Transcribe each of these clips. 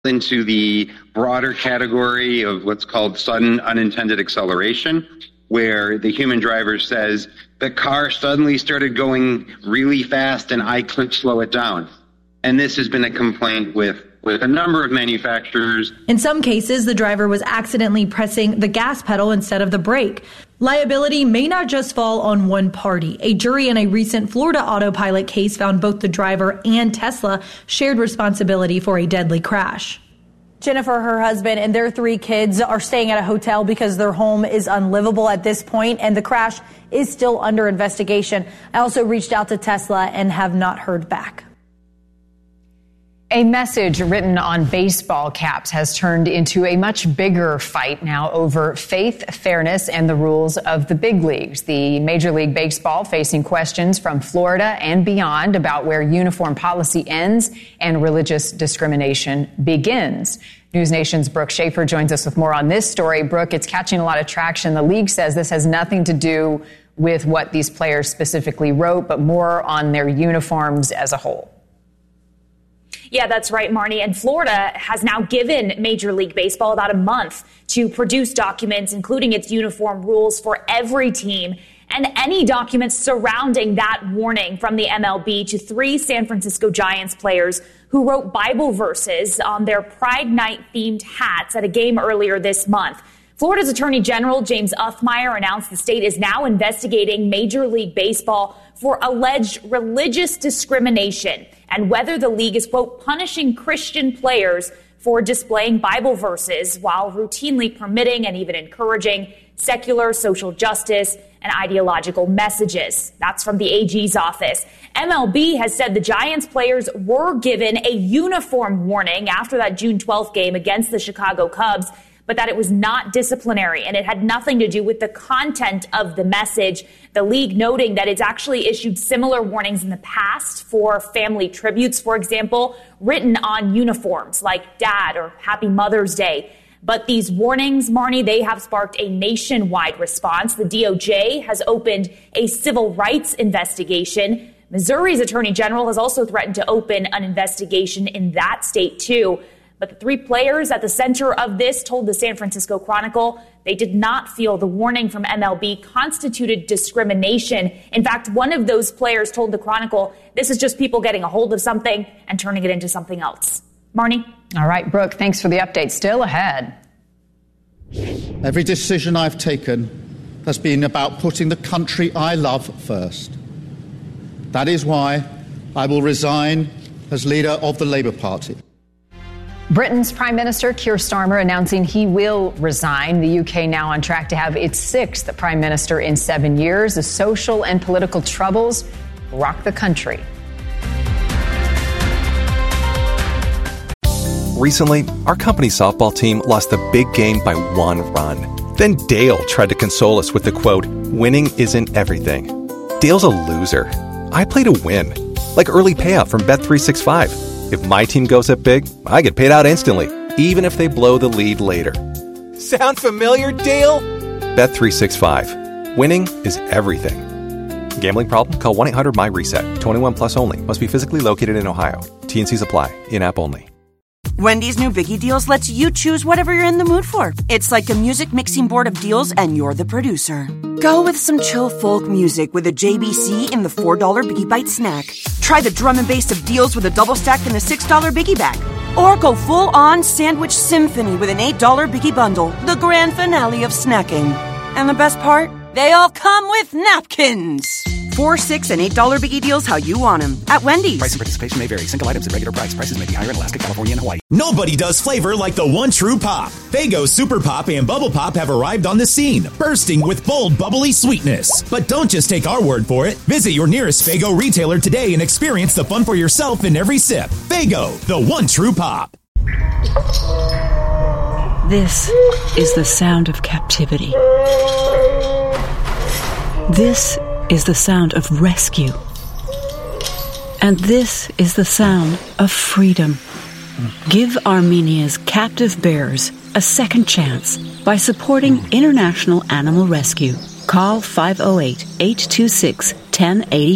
into the broader category of what's called sudden unintended acceleration, where the human driver says, the car suddenly started going really fast and I couldn't slow it down. And this has been a complaint with a number of manufacturers. In some cases, the driver was accidentally pressing the gas pedal instead of the brake. Liability may not just fall on one party. A jury in a recent Florida autopilot case found both the driver and Tesla shared responsibility for a deadly crash. Jennifer, her husband, and their 3 kids are staying at a hotel because their home is unlivable at this point, and the crash is still under investigation. I also reached out to Tesla and have not heard back. A message written on baseball caps has turned into a much bigger fight now over faith, fairness, and the rules of the big leagues. The Major League Baseball facing questions from Florida and beyond about where uniform policy ends and religious discrimination begins. News Nation's Brooke Schaefer joins us with more on this story. Brooke, it's catching a lot of traction. The league says this has nothing to do with what these players specifically wrote, but more on their uniforms as a whole. Yeah, that's right, Marnie. And Florida has now given Major League Baseball about a month to produce documents, including its uniform rules for every team and any documents surrounding that warning from the MLB to 3 San Francisco Giants players who wrote Bible verses on their Pride Night themed hats at a game earlier this month. Florida's Attorney General James Uthmeier announced the state is now investigating Major League Baseball for alleged religious discrimination and whether the league is, quote, punishing Christian players for displaying Bible verses while routinely permitting and even encouraging secular social justice and ideological messages. That's from the AG's office. MLB has said the Giants players were given a uniform warning after that June 12th game against the Chicago Cubs, but that it was not disciplinary and it had nothing to do with the content of the message. The league noting that it's actually issued similar warnings in the past for family tributes, for example, written on uniforms like Dad or Happy Mother's Day. But these warnings, Marnie, they have sparked a nationwide response. The DOJ has opened a civil rights investigation. Missouri's Attorney General has also threatened to open an investigation in that state, too. But the 3 players at the center of this told the San Francisco Chronicle they did not feel the warning from MLB constituted discrimination. In fact, one of those players told the Chronicle, this is just people getting a hold of something and turning it into something else. Marnie? All right, Brooke, thanks for the update. Still ahead. Every decision I've taken has been about putting the country I love first. That is why I will resign as leader of the Labour Party. Britain's Prime Minister Keir Starmer announcing he will resign. The UK now on track to have its 6th Prime Minister in 7 years. The social and political troubles rock the country. Recently, our company's softball team lost the big game by 1 run. Then Dale tried to console us with the quote, winning isn't everything. Dale's a loser. I play to win. Like early payout from Bet365. If my team goes up big, I get paid out instantly, even if they blow the lead later. Sound familiar, Dale? Bet365. Winning is everything. Gambling problem? Call 1-800-MY-RESET. 21 plus only. Must be physically located in Ohio. T&Cs apply. In-app only. Wendy's new Biggie Deals lets you choose whatever you're in the mood for. It's like a music mixing board of deals, and you're the producer. Go with some chill folk music with a JBC in the $4 Biggie Bite snack. Try the drum and bass of deals with a double stack in the $6 Biggie Bag. Or go full-on sandwich symphony with an $8 Biggie Bundle, the grand finale of snacking. And the best part? They all come with napkins. $4, $6, and $8 Biggie Deals how you want them. At Wendy's. Price and participation may vary. Single items at regular price. Prices may be higher in Alaska, California, and Hawaii. Nobody does flavor like the one true pop. Faygo Super Pop and Bubble Pop have arrived on the scene, bursting with bold, bubbly sweetness. But don't just take our word for it. Visit your nearest Faygo retailer today and experience the fun for yourself in every sip. Faygo, the one true pop. This is the sound of captivity. This is the sound of rescue. And this is the sound of freedom. Give Armenia's captive bears a second chance by supporting International Animal Rescue. Call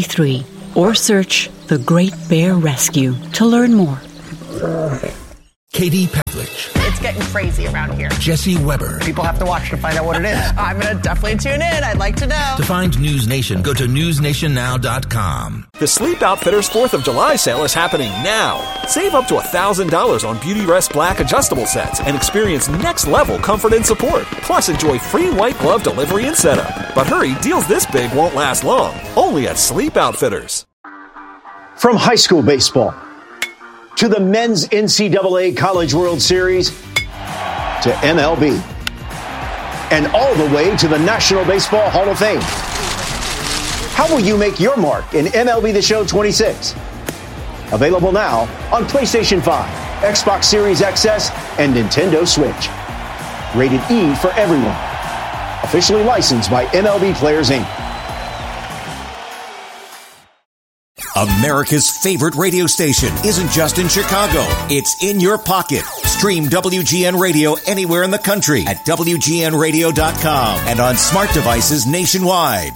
508-826-1083 or search The Great Bear Rescue to learn more. Katie Pavlich. It's getting crazy around here. Jesse Weber. People have to watch to find out what it is. I'm going to definitely tune in. I'd like to know. To find News Nation, go to newsnationnow.com. The Sleep Outfitters 4th of July sale is happening now. Save up to $1,000 on Beautyrest Black adjustable sets and experience next-level comfort and support. Plus, enjoy free white glove delivery and setup. But hurry, deals this big won't last long. Only at Sleep Outfitters. From high school baseball to the men's NCAA College World Series to MLB and all the way to the National Baseball Hall of Fame. How will you make your mark in MLB The Show 26? Available now on PlayStation 5, Xbox Series XS, and Nintendo Switch. Rated E for everyone. Officially licensed by MLB Players Inc. America's favorite radio station isn't just in Chicago. It's in your pocket. Stream WGN Radio anywhere in the country at WGNradio.com and on smart devices nationwide.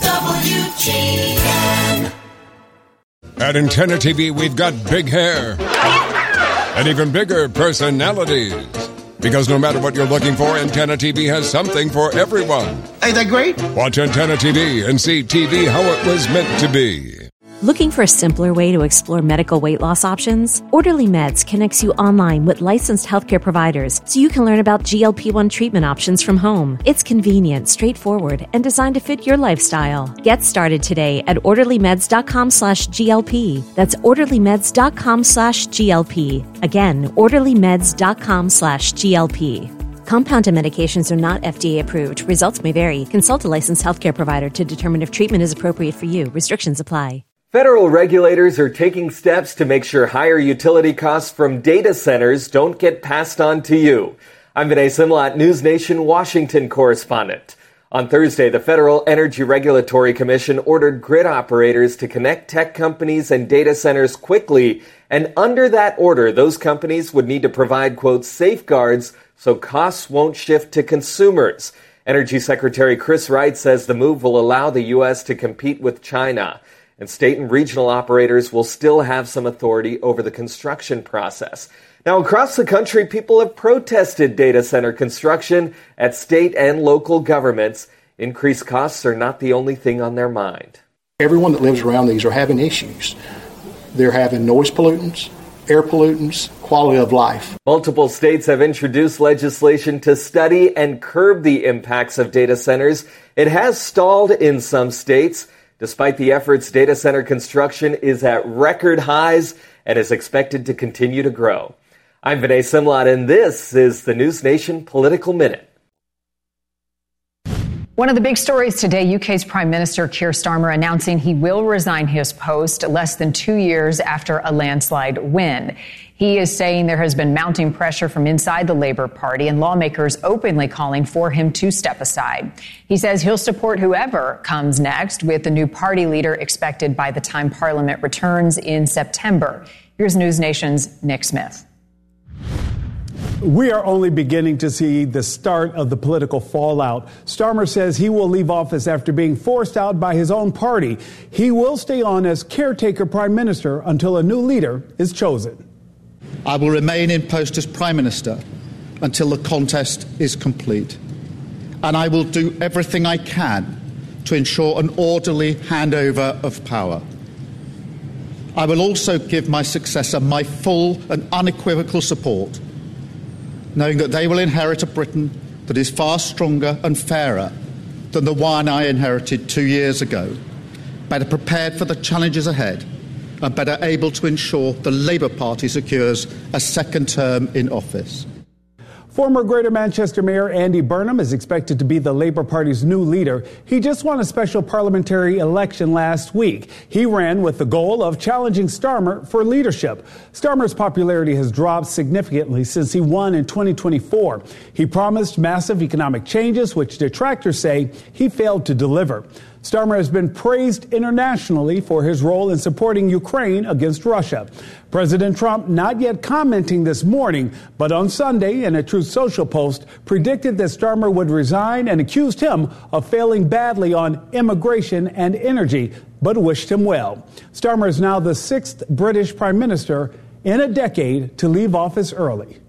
WGN. At Antenna TV, we've got big hair and even bigger personalities. Because no matter what you're looking for, Antenna TV has something for everyone. Ain't that great? Watch Antenna TV and see TV how it was meant to be. Looking for a simpler way to explore medical weight loss options? Orderly Meds connects you online with licensed healthcare providers so you can learn about GLP-1 treatment options from home. It's convenient, straightforward, and designed to fit your lifestyle. Get started today at orderlymeds.com/GLP. That's orderlymeds.com/GLP. Again, orderlymeds.com/GLP. Compounded medications are not FDA approved. Results may vary. Consult a licensed healthcare provider to determine if treatment is appropriate for you. Restrictions apply. Federal regulators are taking steps to make sure higher utility costs from data centers don't get passed on to you. I'm Vinay Simlat, News Nation Washington correspondent. On Thursday, the Federal Energy Regulatory Commission ordered grid operators to connect tech companies and data centers quickly, and under that order, those companies would need to provide, quote, safeguards so costs won't shift to consumers. Energy Secretary Chris Wright says the move will allow the U.S. to compete with China. And state and regional operators will still have some authority over the construction process. Now, across the country, people have protested data center construction at state and local governments. Increased costs are not the only thing on their mind. Everyone that lives around these are having issues. They're having noise pollutants, air pollutants, quality of life. Multiple states have introduced legislation to study and curb the impacts of data centers. It has stalled in some states. Despite the efforts, data center construction is at record highs and is expected to continue to grow. I'm Vinay Simlat, and this is the News Nation Political Minute. One of the big stories today, UK's Prime Minister Keir Starmer announcing he will resign his post less than 2 years after a landslide win. He is saying there has been mounting pressure from inside the Labour Party and lawmakers openly calling for him to step aside. He says he'll support whoever comes next, with the new party leader expected by the time Parliament returns in September. Here's News Nation's Nick Smith. We are only beginning to see the start of the political fallout. Starmer says he will leave office after being forced out by his own party. He will stay on as caretaker prime minister until a new leader is chosen. I will remain in post as Prime Minister until the contest is complete. And I will do everything I can to ensure an orderly handover of power. I will also give my successor my full and unequivocal support, knowing that they will inherit a Britain that is far stronger and fairer than the one I inherited 2 years ago, better prepared for the challenges ahead, and better able to ensure the Labour Party secures a second term in office. Former Greater Manchester Mayor Andy Burnham is expected to be the Labour Party's new leader. He just won a special parliamentary election last week. He ran with the goal of challenging Starmer for leadership. Starmer's popularity has dropped significantly since he won in 2024. He promised massive economic changes, which detractors say he failed to deliver. Starmer has been praised internationally for his role in supporting Ukraine against Russia. President Trump not yet commenting this morning, but on Sunday in a Truth Social post predicted that Starmer would resign and accused him of failing badly on immigration and energy, but wished him well. Starmer is now the 6th British Prime Minister in a decade to leave office early.